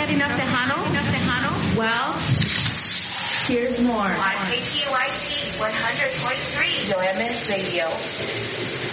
get enough Tejano? Well, here's more. On KPYT 100.3 UMS Radio.